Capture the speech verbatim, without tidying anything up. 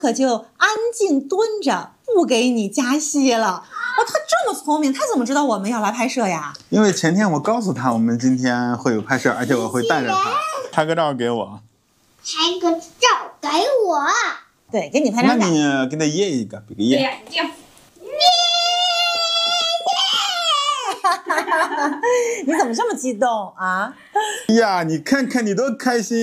可就安静蹲着，不给你加戏了。哦，他这么聪明，他怎么知道我们要来拍摄呀？ 因为前天我告诉他我们今天会有拍摄，而且我会带着他拍个照给我。 拍个照给我。 对，给你拍张照。 那你给他耶一个，比个耶。 眼睛。 你怎么这么激动啊？ 呀，你看看你多开心。